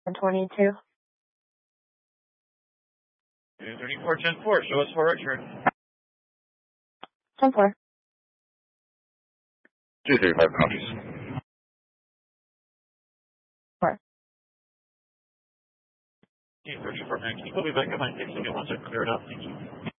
22. 234, 10-4. Show us for Richard. 10-4. 235 copies. 4. 234, man. Can you put me back in my case and get one second cleared up? Thank you.